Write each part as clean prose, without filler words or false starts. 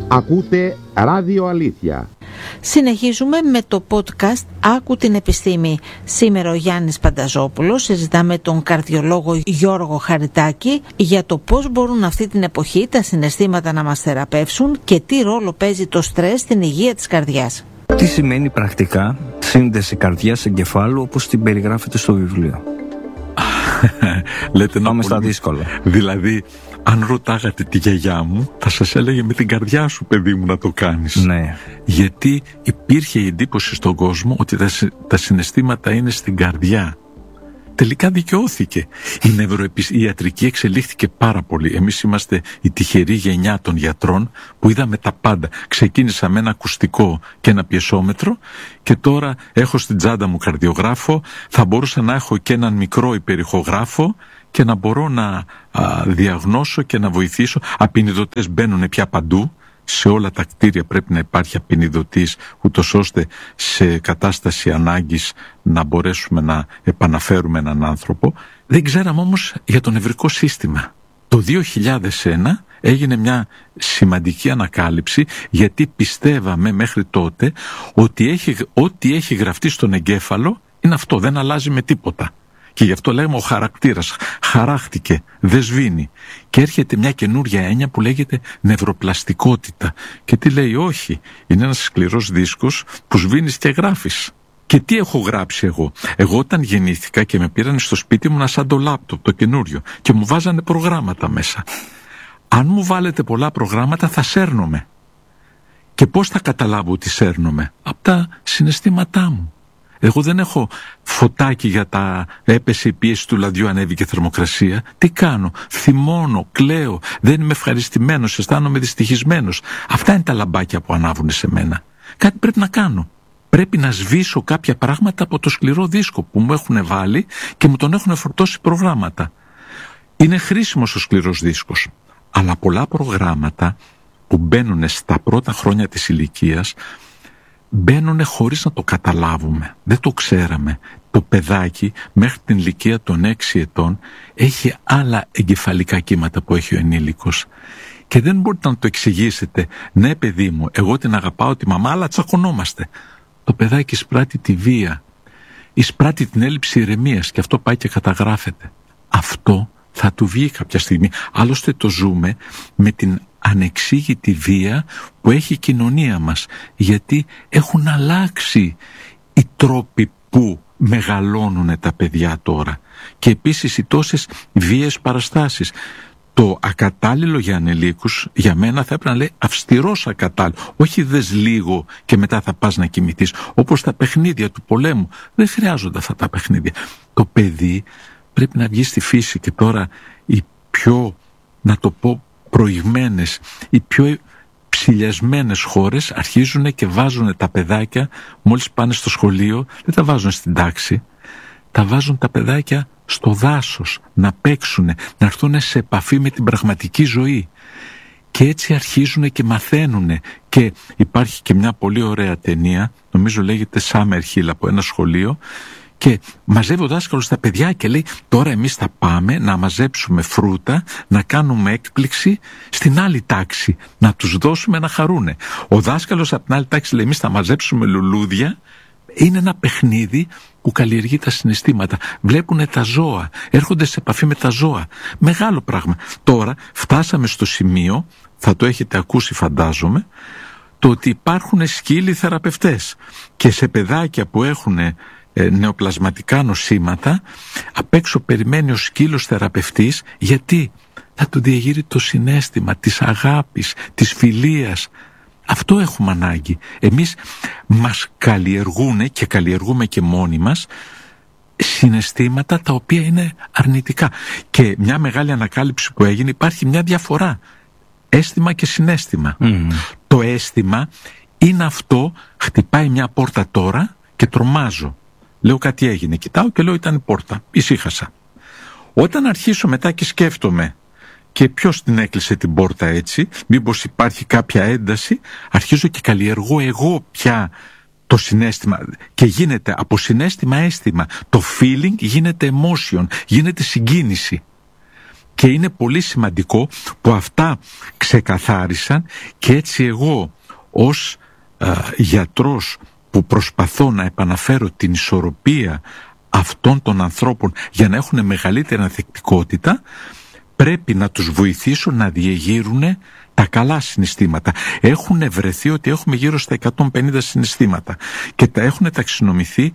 Ακούτε Ράδιο Αλήθεια. Συνεχίζουμε με το podcast «Άκου την επιστήμη». Σήμερα ο Γιάννης Πανταζόπουλος συζητά με τον καρδιολόγο Γιώργο Χαριτάκη για το πώς μπορούν αυτή την εποχή τα συναισθήματα να μας θεραπεύσουν και τι ρόλο παίζει το στρες στην υγεία της καρδιάς. Τι σημαίνει πρακτικά σύνδεση καρδιάς-εγκεφάλου όπως την περιγράφεται στο βιβλίο? Λέτε να πάμε στα δύσκολα. Δηλαδή, αν ρωτάγατε τη γιαγιά μου, θα σας έλεγε με την καρδιά σου, παιδί μου, να το κάνεις. Ναι. Γιατί υπήρχε η εντύπωση στον κόσμο ότι τα συναισθήματα είναι στην καρδιά. Τελικά δικαιώθηκε. Η ιατρική εξελίχθηκε πάρα πολύ. Εμείς είμαστε η τυχερή γενιά των γιατρών που είδαμε τα πάντα. Ξεκίνησα με ένα ακουστικό και ένα πιεσόμετρο και τώρα έχω στην τσάντα μου καρδιογράφο. Θα μπορούσα να έχω και έναν μικρό υπερηχογράφο και να μπορώ να διαγνώσω και να βοηθήσω. Απεινιδωτές μπαίνουν πια παντού. Σε όλα τα κτίρια πρέπει να υπάρχει απεινιδωτής, ούτως ώστε σε κατάσταση ανάγκης να μπορέσουμε να επαναφέρουμε έναν άνθρωπο. Δεν ξέραμε όμως για το νευρικό σύστημα. Το 2001 έγινε μια σημαντική ανακάλυψη, γιατί πιστεύαμε μέχρι τότε ότι ό,τι έχει γραφτεί στον εγκέφαλο είναι αυτό, δεν αλλάζει με τίποτα. Και γι' αυτό λέμε ο χαρακτήρας χαράχτηκε, δεν σβήνει. Και έρχεται μια καινούρια έννοια που λέγεται νευροπλαστικότητα. Και τι λέει? Όχι, είναι ένας σκληρός δίσκος που σβήνεις και γράφεις. Και τι έχω γράψει εγώ? Εγώ όταν γεννήθηκα και με πήραν στο σπίτι μου ένα σαν το λάπτοπ, το καινούριο, και μου βάζανε προγράμματα μέσα. Αν μου βάλετε πολλά προγράμματα θα σέρνομαι. Και πώς θα καταλάβω ότι σέρνομαι? Από τα συναισθήματά μου. Εγώ δεν έχω φωτάκι για τα έπεσε η πίεση του λαδιού, ανέβηκε θερμοκρασία. Τι κάνω? Θυμώνω, κλαίω, δεν είμαι ευχαριστημένος, αισθάνομαι δυστυχισμένος. Αυτά είναι τα λαμπάκια που ανάβουν σε μένα. Κάτι πρέπει να κάνω. Πρέπει να σβήσω κάποια πράγματα από το σκληρό δίσκο που μου έχουν βάλει και μου τον έχουν φορτώσει προγράμματα. Είναι χρήσιμος ο σκληρός δίσκος. Αλλά πολλά προγράμματα που μπαίνουν στα πρώτα χρόνια της ηλικίας μπαίνουν χωρίς να το καταλάβουμε. Δεν το ξέραμε. Το παιδάκι μέχρι την ηλικία των 6 ετών έχει άλλα εγκεφαλικά κύματα που έχει ο ενήλικος. Και δεν μπορείτε να το εξηγήσετε. Ναι, παιδί μου, εγώ την αγαπάω τη μαμά, αλλά τσακωνόμαστε. Το παιδάκι εισπράττει τη βία, εισπράττει την έλλειψη ηρεμίας και αυτό πάει και καταγράφεται. Αυτό θα του βγει κάποια στιγμή. Άλλωστε το ζούμε με την ανεξήγητη βία που έχει η κοινωνία μας, γιατί έχουν αλλάξει οι τρόποι που μεγαλώνουν τα παιδιά τώρα και επίσης οι τόσες βίαιες παραστάσεις. Το ακατάλληλο για ανηλίκους για μένα θα έπρεπε να λέει αυστηρός ακατάλληλο, όχι δες λίγο και μετά θα πας να κοιμηθείς, όπως τα παιχνίδια του πολέμου. Δεν χρειάζονται αυτά τα παιχνίδια. Το παιδί πρέπει να βγει στη φύση και τώρα οι πιο, να το πω, προηγμένες, οι πιο ψηλιασμένες χώρες αρχίζουν και βάζουν τα παιδάκια μόλις πάνε στο σχολείο, δεν τα βάζουν στην τάξη, τα βάζουν τα παιδάκια στο δάσος, να παίξουν, να έρθουν σε επαφή με την πραγματική ζωή. Και έτσι αρχίζουν και μαθαίνουν. Και υπάρχει και μια πολύ ωραία ταινία, νομίζω λέγεται Summer Hill, από ένα σχολείο, και μαζεύει ο δάσκαλος τα παιδιά και λέει τώρα εμείς θα πάμε να μαζέψουμε φρούτα, να κάνουμε έκπληξη στην άλλη τάξη, να τους δώσουμε να χαρούνε. Ο δάσκαλος από την άλλη τάξη λέει εμείς θα μαζέψουμε λουλούδια. Είναι ένα παιχνίδι που καλλιεργεί τα συναισθήματα. Βλέπουν τα ζώα, έρχονται σε επαφή με τα ζώα. Μεγάλο πράγμα. Τώρα φτάσαμε στο σημείο, θα το έχετε ακούσει φαντάζομαι, το ότι υπάρχουν σκύλοι θεραπευτές και σε παιδάκια που έχουν νεοπλασματικά νοσήματα, απ' έξω περιμένει ο σκύλος θεραπευτής, γιατί θα του διαγείρει το συναίσθημα της αγάπης, της φιλίας. Αυτό έχουμε ανάγκη. Εμείς μας καλλιεργούν και καλλιεργούμε και μόνοι μας συναισθήματα τα οποία είναι αρνητικά. Και μια μεγάλη ανακάλυψη που έγινε, υπάρχει μια διαφορά αίσθημα και συναίσθημα. Το αίσθημα είναι αυτό, χτυπάει μια πόρτα τώρα και τρομάζω. Λέω κάτι έγινε, κοιτάω και λέω ήταν η πόρτα, ησύχασα. Όταν αρχίσω μετά και σκέφτομαι και ποιος την έκλεισε την πόρτα έτσι, μήπως υπάρχει κάποια ένταση, αρχίζω και καλλιεργώ εγώ πια το συναίσθημα και γίνεται από συναίσθημα αίσθημα. Το feeling γίνεται emotion, γίνεται συγκίνηση. Και είναι πολύ σημαντικό που αυτά ξεκαθάρισαν, και έτσι εγώ ως γιατρός που προσπαθώ να επαναφέρω την ισορροπία αυτών των ανθρώπων για να έχουν μεγαλύτερη ανθεκτικότητα, πρέπει να τους βοηθήσω να διεγείρουν τα καλά συναισθήματα. Έχουν βρεθεί ότι έχουμε γύρω στα 150 συναισθήματα και τα έχουν ταξινομηθεί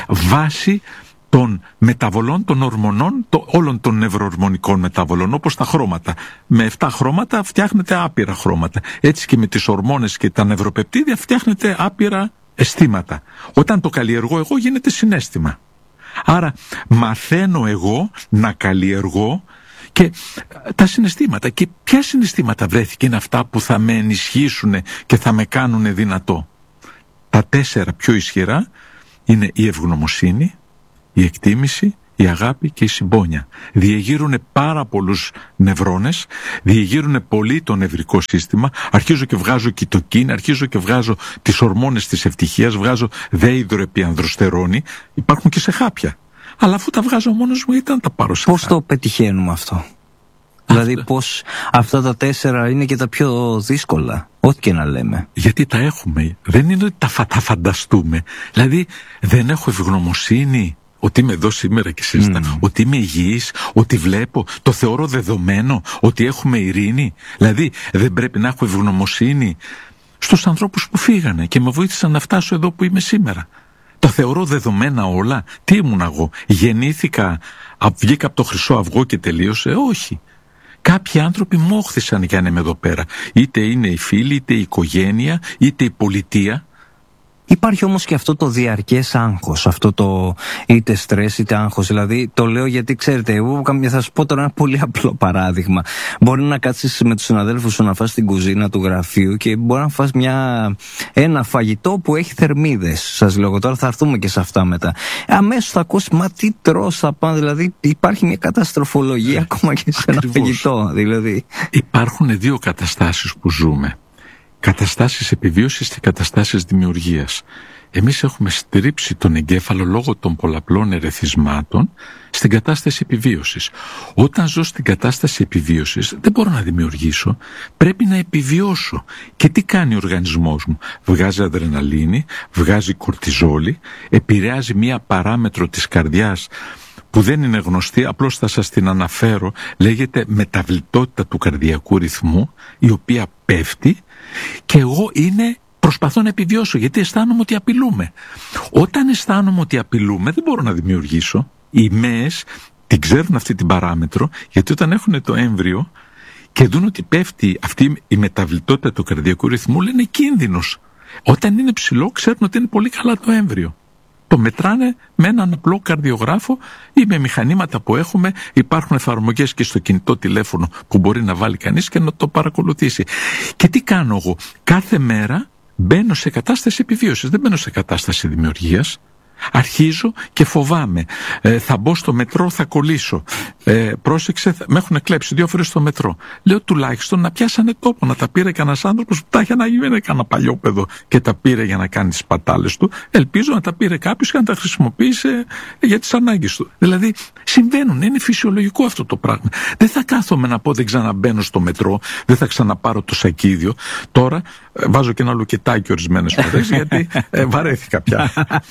βάσει των μεταβολών, των ορμονών, όλων των νευροορμονικών μεταβολών, όπως τα χρώματα. Με 7 χρώματα φτιάχνετε άπειρα χρώματα. Έτσι και με τις ορμόνες και τα νευροπεπτίδια φτιάχνετε άπειρα αισθήματα. Όταν το καλλιεργώ εγώ γίνεται συναίσθημα. Άρα μαθαίνω εγώ να καλλιεργώ και τα συναισθήματα. Και ποια συναισθήματα βρέθηκε είναι αυτά που θα με ενισχύσουν και θα με κάνουν δυνατό? Τα 4 πιο ισχυρά είναι η ευγνωμοσύνη, η εκτίμηση, η αγάπη και η συμπόνια. Διεγείρουν πάρα πολλούς νευρώνες, διεγείρουν πολύ το νευρικό σύστημα. Αρχίζω και βγάζω κοιτοκίνα, αρχίζω και βγάζω τις ορμόνες της ευτυχίας, βγάζω δεϊδροεπιανδροστερόνη. Υπάρχουν και σε χάπια. Αλλά αφού τα βγάζω μόνος μου, ήταν τα πάρω σε Πώς το πετυχαίνουμε αυτό? Δηλαδή πώς αυτά τα 4 είναι και τα πιο δύσκολα, ό,τι και να λέμε? Γιατί τα έχουμε. Δεν είναι ότι τα φανταστούμε. Δηλαδή δεν έχω ευγνωμοσύνη ότι είμαι εδώ σήμερα και συζητάω, ότι είμαι υγιής, ότι βλέπω, το θεωρώ δεδομένο, ότι έχουμε ειρήνη. Δηλαδή δεν πρέπει να έχω ευγνωμοσύνη στους ανθρώπους που φύγανε και με βοήθησαν να φτάσω εδώ που είμαι σήμερα? Τα θεωρώ δεδομένα όλα? Τι ήμουν εγώ? Γεννήθηκα, βγήκα από το Χρυσό Αυγό και τελείωσε? Όχι. Κάποιοι άνθρωποι μόχθησαν για να είμαι εδώ πέρα. Είτε είναι οι φίλοι, είτε η οικογένεια, είτε η πολιτεία. Υπάρχει όμως και αυτό το διαρκές άγχος, αυτό το είτε στρες είτε άγχος. Δηλαδή το λέω γιατί ξέρετε, εγώ θα σας πω τώρα ένα πολύ απλό παράδειγμα. Μπορεί να κάτσεις με τους συναδέλφους σου να φας στην κουζίνα του γραφείου και μπορεί να φας ένα φαγητό που έχει θερμίδες. Σας λέω τώρα, θα έρθουμε και σε αυτά μετά. Αμέσως θα ακούσει, μα τι τρως θα πάνε, δηλαδή υπάρχει μια καταστροφολογία ακόμα και σε ένα φαγητό. Δηλαδή. Υπάρχουν 2 καταστάσεις που ζούμε. Καταστάσεις επιβίωσης και καταστάσεις δημιουργίας. Εμείς έχουμε στρίψει τον εγκέφαλο λόγω των πολλαπλών ερεθισμάτων στην κατάσταση επιβίωσης. Όταν ζω στην κατάσταση επιβίωσης δεν μπορώ να δημιουργήσω, πρέπει να επιβιώσω. Και τι κάνει ο οργανισμός μου? Βγάζει αδρεναλίνη, βγάζει κορτιζόλη, επηρεάζει μία παράμετρο της καρδιάς που δεν είναι γνωστή, απλώς θα σας την αναφέρω, λέγεται μεταβλητότητα του καρδιακού ρυθμού, η οποία πέφτει και εγώ προσπαθώ να επιβιώσω γιατί αισθάνομαι ότι απειλούμε. Όταν αισθάνομαι ότι απειλούμε δεν μπορώ να δημιουργήσω. Οι ΜΕΕΣ την ξέρουν αυτή την παράμετρο, γιατί όταν έχουν το έμβριο και δουν ότι πέφτει αυτή η μεταβλητότητα του καρδιακού ρυθμού, λένε κίνδυνος. Όταν είναι ψηλό ξέρουν ότι είναι πολύ καλά το έμβριο. Το μετράνε με έναν απλό καρδιογράφο ή με μηχανήματα που έχουμε. Υπάρχουν εφαρμογές και στο κινητό τηλέφωνο που μπορεί να βάλει κανείς και να το παρακολουθήσει. Και τι κάνω εγώ? Κάθε μέρα μπαίνω σε κατάσταση επιβίωσης, δεν μπαίνω σε κατάσταση δημιουργίας. Αρχίζω και φοβάμαι. Θα μπω στο μετρό, θα κολλήσω. Πρόσεξε, με έχουν κλέψει 2 φορές στο μετρό. Λέω τουλάχιστον να πιάσανε τόπο, να τα πήρε κανένας άνθρωπος που τα είχε να γίνει κανένα παλιόπαιδο και τα πήρε για να κάνει τις πατάλες του. Ελπίζω να τα πήρε κάποιος και να τα χρησιμοποίησε για τις ανάγκες του. Δηλαδή συμβαίνουν, είναι φυσιολογικό αυτό το πράγμα. Δεν θα κάθομαι να πω δεν ξαναμπαίνω στο μετρό, δεν θα ξαναπάρω το σακίδιο. Τώρα βάζω και ένα λουκετάκι ορισμένες φορές γιατί βαρέθηκα πια.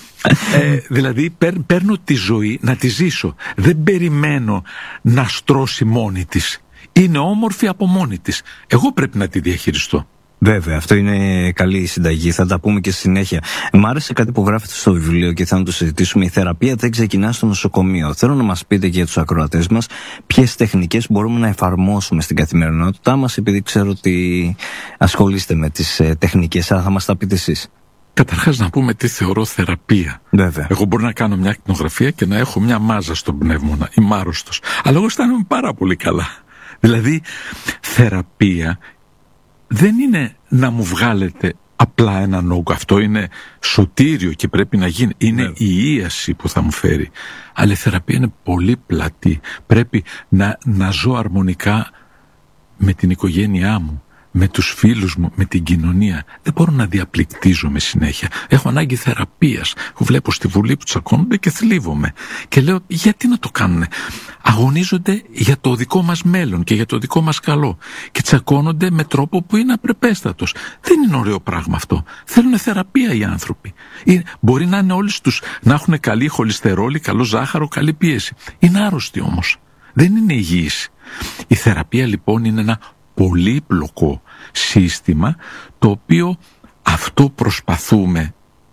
Δηλαδή παίρνω τη ζωή να τη ζήσω. Δεν περιμένω να στρώσει μόνη της. Είναι όμορφη από μόνη της. Εγώ πρέπει να τη διαχειριστώ. Βέβαια, αυτό είναι καλή συνταγή. Θα τα πούμε και στη συνέχεια. Μ' άρεσε κάτι που γράφετε στο βιβλίο και θα το συζητήσουμε. Η θεραπεία δεν ξεκινά στο νοσοκομείο. Θέλω να μας πείτε και για τους ακροατές μας ποιες τεχνικές μπορούμε να εφαρμόσουμε στην καθημερινότητά μας, επειδή ξέρω ότι ασχολείστε με τις τεχνικές, αλλά θα μας τα πείτε εσείς. Καταρχάς να πούμε τι θεωρώ θεραπεία. Βέβαια. Εγώ μπορώ να κάνω μια ακτινογραφία και να έχω μια μάζα στον πνεύμονα, είμαι άρρωστος. Αλλά εγώ αισθάνομαι πάρα πολύ καλά. Δηλαδή, θεραπεία δεν είναι να μου βγάλετε απλά έναν όγκο. Αυτό είναι σωτήριο και πρέπει να γίνει. Είναι η ίαση που θα μου φέρει. Αλλά η θεραπεία είναι πολύ πλατή. Πρέπει να ζω αρμονικά με την οικογένειά μου, με τους φίλους μου, με την κοινωνία. Δεν μπορώ να διαπληκτίζομαι συνέχεια. Έχω ανάγκη θεραπείας. Βλέπω στη Βουλή που τσακώνονται και θλίβομαι. Και λέω, γιατί να το κάνουνε? Αγωνίζονται για το δικό μας μέλλον και για το δικό μας καλό. Και τσακώνονται με τρόπο που είναι απρεπέστατος. Δεν είναι ωραίο πράγμα αυτό. Θέλουν θεραπεία οι άνθρωποι. Μπορεί να είναι όλοι τους, να έχουν καλή χολυστερόλη, καλό ζάχαρο, καλή πίεση. Είναι άρρωστοι όμως. Δεν είναι υγιείς. Η θεραπεία λοιπόν είναι ένα πολύπλοκο σύστημα, το οποίο αυτό προσπαθούμε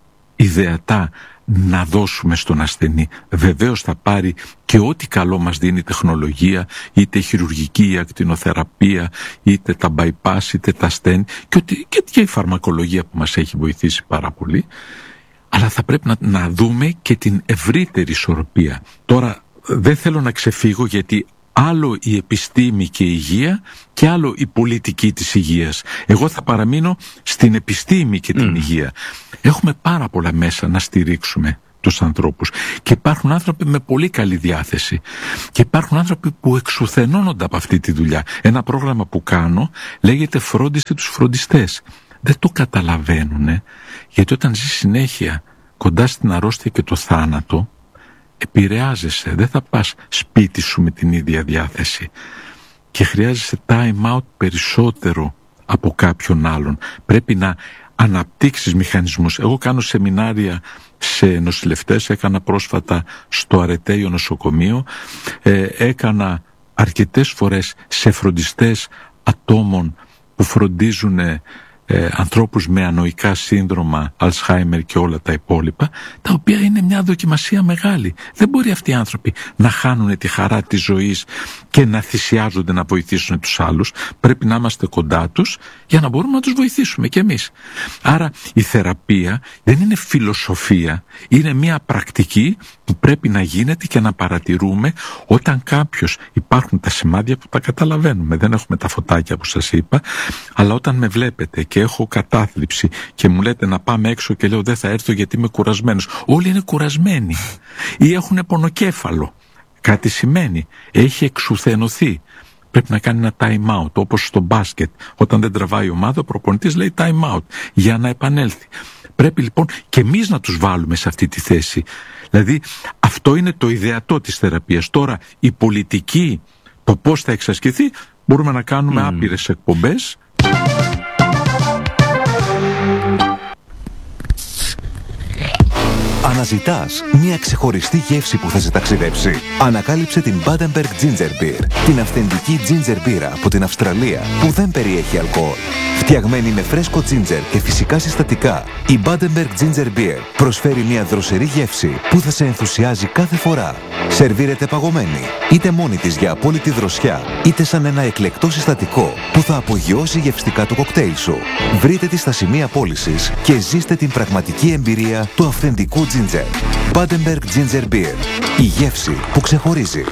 ιδεατά να δώσουμε στον ασθενή. Βεβαίως θα πάρει και ό,τι καλό μας δίνει η τεχνολογία, είτε η χειρουργική, η ακτινοθεραπεία, είτε τα bypass, είτε τα stent και η φαρμακολογία που μας έχει βοηθήσει πάρα πολύ. Αλλά θα πρέπει να δούμε και την ευρύτερη ισορροπία. Τώρα δεν θέλω να ξεφύγω, γιατί άλλο η επιστήμη και η υγεία και άλλο η πολιτική της υγείας. Εγώ θα παραμείνω στην επιστήμη και την υγεία. Έχουμε πάρα πολλά μέσα να στηρίξουμε τους ανθρώπους και υπάρχουν άνθρωποι με πολύ καλή διάθεση και υπάρχουν άνθρωποι που εξουθενώνονται από αυτή τη δουλειά. Ένα πρόγραμμα που κάνω λέγεται «Φρόντιστε τους φροντιστές». Δεν το καταλαβαίνουν, γιατί όταν ζεις συνέχεια κοντά στην αρρώστια και το θάνατο, επηρεάζεσαι, δεν θα πας σπίτι σου με την ίδια διάθεση και χρειάζεσαι time out περισσότερο από κάποιον άλλον. Πρέπει να αναπτύξεις μηχανισμούς. Εγώ κάνω σεμινάρια σε νοσηλευτές, έκανα πρόσφατα στο Αρετέιο νοσοκομείο, έκανα αρκετές φορές σε φροντιστές ατόμων που φροντίζουν ανθρώπους με ανοικά σύνδρομα, Αλσχάιμερ και όλα τα υπόλοιπα, τα οποία είναι μια δοκιμασία μεγάλη. Δεν μπορεί αυτοί οι άνθρωποι να χάνουν τη χαρά της ζωής και να θυσιάζονται να βοηθήσουν τους άλλους. Πρέπει να είμαστε κοντά τους για να μπορούμε να τους βοηθήσουμε κι εμείς. Άρα η θεραπεία δεν είναι φιλοσοφία, είναι μια πρακτική που πρέπει να γίνεται και να παρατηρούμε όταν κάποιος, υπάρχουν τα σημάδια που τα καταλαβαίνουμε, δεν έχουμε τα φωτάκια που σας είπα, αλλά όταν με βλέπετε και έχω κατάθλιψη και μου λέτε να πάμε έξω και λέω δεν θα έρθω γιατί είμαι κουρασμένος. Όλοι είναι κουρασμένοι ή έχουν πονοκέφαλο. Κάτι σημαίνει, έχει εξουθενωθεί. Πρέπει να κάνει ένα time out, όπως στο μπάσκετ. Όταν δεν τραβάει η ομάδα, ο προπονητής λέει time out για να επανέλθει. Πρέπει λοιπόν και εμείς να τους βάλουμε σε αυτή τη θέση. Δηλαδή αυτό είναι το ιδεατό της θεραπείας. Τώρα η πολιτική, το πώς θα εξασκηθεί, μπορούμε να κάνουμε άπειρες εκπομπές. Αναζητάς μια ξεχωριστή γεύση που θα σε ταξιδέψει? Ανακάλυψε την Badenberg Ginger Beer, την αυθεντική ginger μπύρα από την Αυστραλία που δεν περιέχει αλκοόλ. Φτιαγμένη με φρέσκο ginger και φυσικά συστατικά, η Badenberg Ginger Beer προσφέρει μια δροσερή γεύση που θα σε ενθουσιάζει κάθε φορά. Σερβίρεται παγωμένη, είτε μόνη της για απόλυτη δροσιά, είτε σαν ένα εκλεκτό συστατικό που θα απογειώσει γευστικά το κοκτέιλ σου. Βρείτε τη στα σημεία πώλησης και ζήστε την πραγματική εμπειρία του αυθεντικού ginger. Badenberg Ginger Beer. Η γεύση που ξεχωρίζει.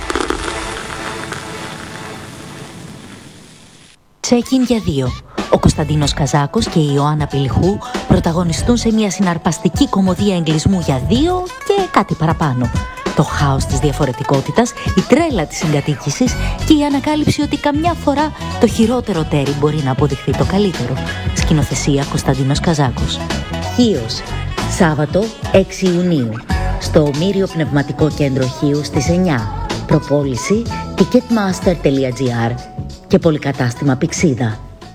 Check-in για δύο. Ο Κωνσταντίνος Καζάκος και η Ιωάννα Πηλιχού πρωταγωνιστούν σε μια συναρπαστική κωμωδία εγκλισμού για δύο και κάτι παραπάνω. Το χάος της διαφορετικότητας, η τρέλα της συγκατοίκησης και η ανακάλυψη ότι καμιά φορά το χειρότερο τέρι μπορεί να αποδειχθεί το καλύτερο. Σκηνοθεσία Κωνσταντίνος Καζάκος. Χίος, Σάββατο 6 Ιουνίου, στο Ομήριο Πνευματικό Κέντρο Χίου στις 9. Προπόληση ticketmaster.gr και πολυκατάστημα Πηξίδα.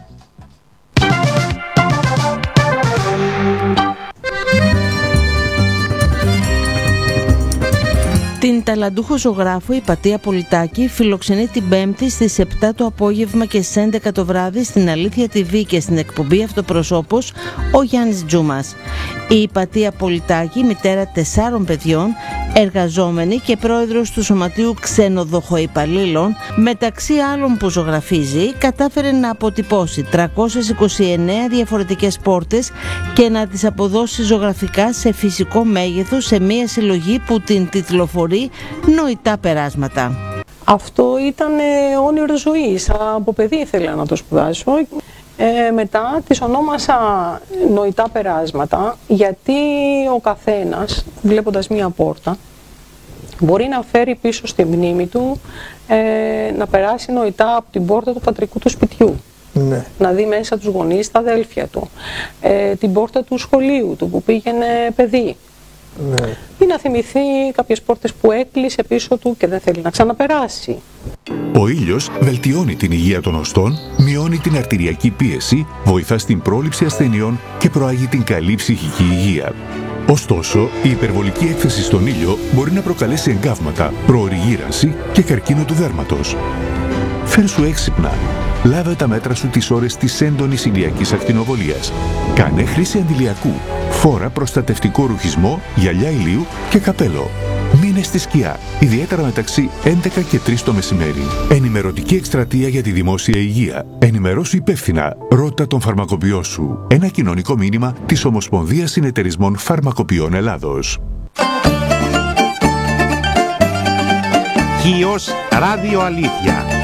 Την ταλαντούχο ζωγράφο η Πατία Πολιτάκη φιλοξενεί την Πέμπτη στις 7 το απόγευμα και στις 11 το βράδυ στην Αλήθεια TV και στην εκπομπή Αυτοπροσώπος ο Γιάννης Τζούμας. Η Πατία Πολιτάκη, μητέρα 4 παιδιών, εργαζόμενη και πρόεδρος του Σωματείου Ξενοδοχοϊπαλλήλων, μεταξύ άλλων που ζωγραφίζει, κατάφερε να αποτυπώσει 329 διαφορετικές πόρτες και να τις αποδώσει ζωγραφικά σε φυσικό μέγεθος σε μια συλλογή που την τιτλοφορεί Νοητά Περάσματα. Αυτό ήταν όνειρο ζωής. Από παιδί ήθελα να το σπουδάσω. Μετά τις ονόμασα Νοητά Περάσματα, γιατί ο καθένας, βλέποντας μία πόρτα, μπορεί να φέρει πίσω στη μνήμη του να περάσει νοητά από την πόρτα του πατρικού του σπιτιού. Ναι. Να δει μέσα τους γονείς, τα αδέλφια του, την πόρτα του σχολείου του που πήγαινε παιδί. Ναι. Ή να θυμηθεί κάποιες πόρτες που έκλεισε πίσω του και δεν θέλει να ξαναπεράσει. Ο ήλιος βελτιώνει την υγεία των οστών, μειώνει την αρτηριακή πίεση, βοηθά στην πρόληψη ασθενειών και προάγει την καλή ψυχική υγεία. Ωστόσο, η υπερβολική έκθεση στον ήλιο μπορεί να προκαλέσει εγκάβματα, προωρή γύρανση και καρκίνο του δέρματος. Φέρσου έξυπνα. Λάβε τα μέτρα σου τις ώρες της έντονης ηλιακής ακτινοβολίας. Κάνε χρήση αντιλιακού. Φόρα προστατευτικό ρουχισμό, γυαλιά ηλίου και καπέλο. Μείνε στη σκιά, ιδιαίτερα μεταξύ 11 και 3 το μεσημέρι. Ενημερωτική εκστρατεία για τη δημόσια υγεία. Ενημερώσου υπεύθυνα. Ρώτα τον φαρμακοποιό σου. Ένα κοινωνικό μήνυμα της Ομοσπονδίας Συνεταιρισμών Φαρμακοποιών Ελλάδος. Χίος Ράδιο Αλήθεια.